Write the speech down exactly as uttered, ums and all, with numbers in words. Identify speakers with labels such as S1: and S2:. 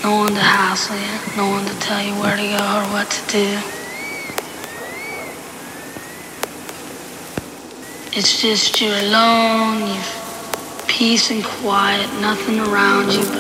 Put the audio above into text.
S1: No one to hassle you, no one to tell you where to go or what to do. It's just you're alone, you've peace and quiet, nothing around you but